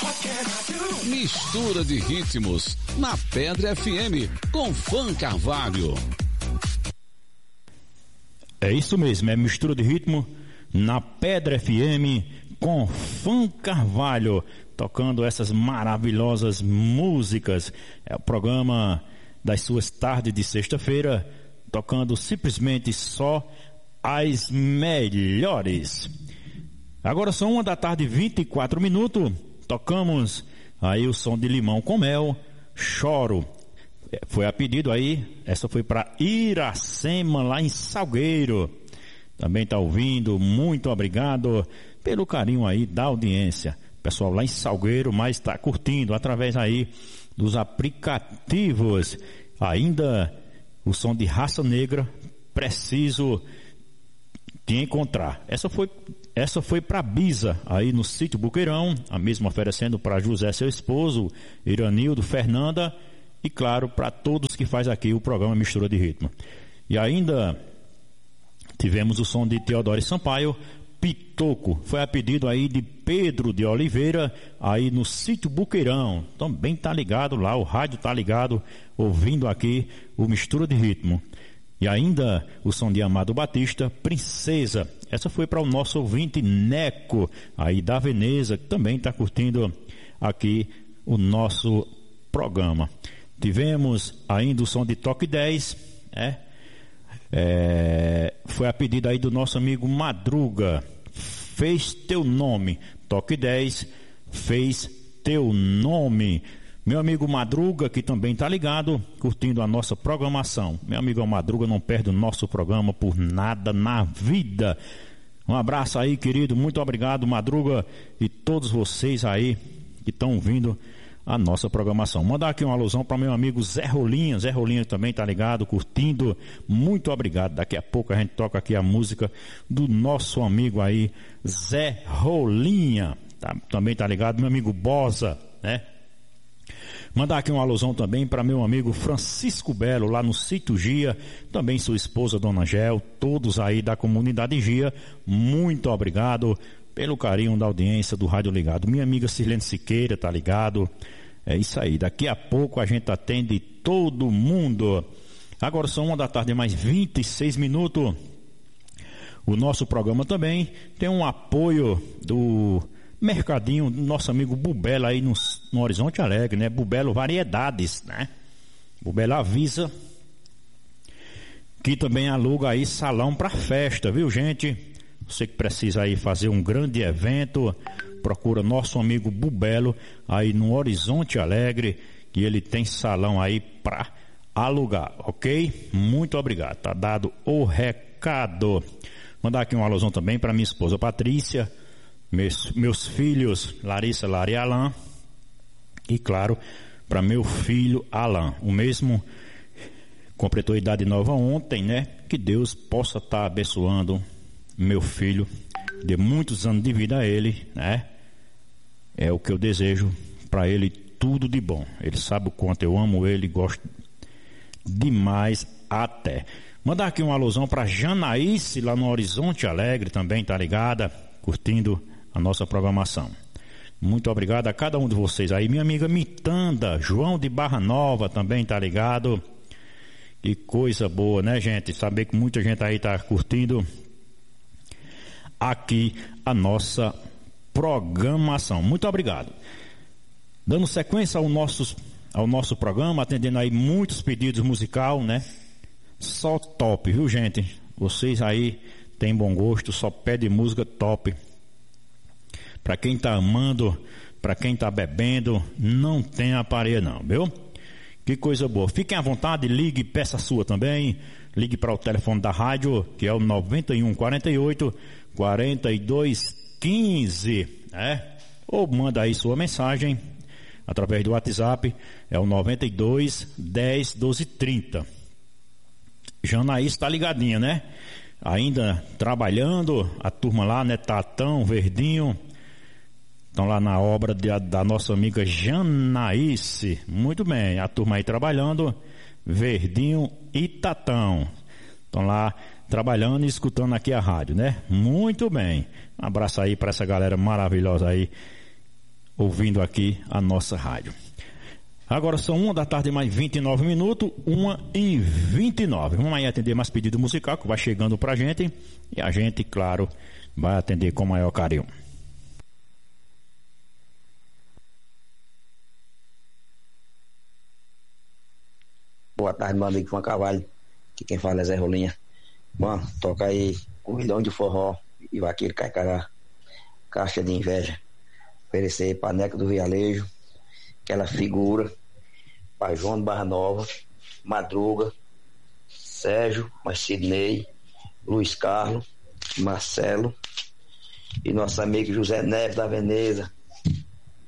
Mistura de ritmos na Pedra FM com Fã Carvalho. É isso mesmo, é mistura de ritmo na Pedra FM com Fã Carvalho, tocando essas maravilhosas músicas. É o programa das suas tardes de sexta-feira, tocando simplesmente só as melhores. Agora são 1h24, tocamos aí o som de Limão com Mel, Choro. Foi a pedido aí, essa foi para Iracema, lá em Salgueiro. Também tá ouvindo, muito obrigado pelo carinho aí da audiência. Pessoal lá em Salgueiro, mas está curtindo através aí dos aplicativos. Ainda o som de Raça Negra, Preciso Te Encontrar. Essa foi para Bisa, aí no sítio Buqueirão, a mesma oferecendo para José, seu esposo, Iranildo, Fernanda, e claro, para todos que faz aqui o programa Mistura de Ritmo. E ainda tivemos o som de Teodoro Sampaio, Pitoco. Foi a pedido aí de Pedro de Oliveira, aí no sítio Buqueirão. Também tá ligado lá, o rádio tá ligado, ouvindo aqui o Mistura de Ritmo. E ainda o som de Amado Batista, Princesa. Essa foi para o nosso ouvinte Neco, aí da Veneza, que também está curtindo aqui o nosso programa. Tivemos ainda o som de Toque 10, foi a pedido aí do nosso amigo Madruga, Fez Teu Nome. Toque 10, Fez Teu Nome. Meu amigo Madruga, que também está ligado, curtindo a nossa programação. Meu amigo Madruga não perde o nosso programa por nada na vida. Um abraço aí, querido. Muito obrigado, Madruga, e todos vocês aí que estão ouvindo a nossa programação. Mandar aqui uma alusão para meu amigo Zé Rolinha. Zé Rolinha também está ligado, curtindo. Muito obrigado. Daqui a pouco a gente toca aqui a música do nosso amigo aí, Zé Rolinha. Também está ligado, meu amigo Bosa, né? Mandar aqui uma alusão também para meu amigo Francisco Belo, lá no sítio Gia, também sua esposa, Dona Gel, todos aí da comunidade Gia, muito obrigado pelo carinho da audiência do Rádio Ligado. Minha amiga Sirlene Siqueira tá ligado, é isso aí, daqui a pouco a gente atende todo mundo. Agora são 1h mais 26 minutos, o nosso programa também tem um apoio do Mercadinho, nosso amigo Bubelo aí no Horizonte Alegre, né? Bubelo Variedades, né? Bubelo avisa que também aluga aí salão para festa, viu, gente? Você que precisa aí fazer um grande evento, procura nosso amigo Bubelo aí no Horizonte Alegre, que ele tem salão aí para alugar, ok? Muito obrigado, tá dado o recado. Mandar aqui uma alusão também para minha esposa Patrícia, meus filhos Larissa, Lara e Alain, e claro, para meu filho Alain, o mesmo completou idade nova ontem, né? Que Deus possa estar abençoando meu filho, dê muitos anos de vida a ele, né? É o que eu desejo para ele, tudo de bom. Ele sabe o quanto eu amo ele, gosto demais até. Mandar aqui uma alusão para Janaíce, lá no Horizonte Alegre, também tá ligada, curtindo a nossa programação. Muito obrigado a cada um de vocês aí. Minha amiga Mitanda, João de Barra Nova, também tá ligado. Que coisa boa, né, gente? Saber que muita gente aí tá curtindo aqui a nossa programação. Muito obrigado. Dando sequência ao nosso programa, atendendo aí muitos pedidos musical, né? Só top, viu, gente? Vocês aí têm bom gosto, só pede música top. Para quem tá amando, para quem tá bebendo, não tem aparelho não, viu? Que coisa boa. Fiquem à vontade, ligue, peça a sua também. Ligue para o telefone da rádio, que é o 9148 4215, né? Ou manda aí sua mensagem através do WhatsApp, é o 92 10 12 30. Janaína está ligadinha, né? Ainda trabalhando, a turma lá, né? Tatão, Verdinho, estão lá na obra da nossa amiga Janaíce. Muito bem, a turma aí trabalhando, Verdinho e Tatão. Estão lá trabalhando e escutando aqui a rádio, né? Muito bem. Um abraço aí para essa galera maravilhosa aí. ouvindo aqui a nossa rádio. Agora são 1 da tarde mais 29 minutos, 1h29. Vamos aí atender mais pedido musical que vai chegando pra gente. E a gente, claro, vai atender com o maior carinho. Boa tarde, meu amigo Juan Carvalho. Aqui quem fala é Zé Rolinha. Bom, toca aí 1 milhão de forró e vaqueiro Caicará, Caixa de Inveja. Oferecer Paneca do Vialejo, aquela figura, Pai João de Barra Nova, Madruga, Sérgio, Sidney, Luiz Carlos, Marcelo e nosso amigo José Neves da Veneza,